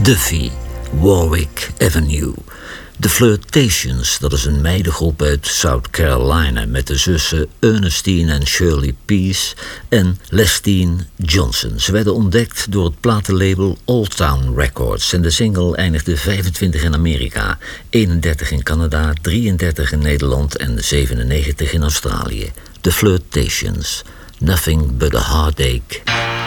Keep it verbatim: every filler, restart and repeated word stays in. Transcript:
Duffy, Warwick Avenue. The Flirtations, dat is een meidengroep uit South Carolina met de zussen Ernestine en Shirley Peace en Lestine Johnson. Ze werden ontdekt door het platenlabel Old Town Records en de single eindigde vijfentwintig in Amerika, eenendertig in Canada, drieëndertig in Nederland en zevenennegentig in Australië. The Flirtations, Nothing But a Heartache.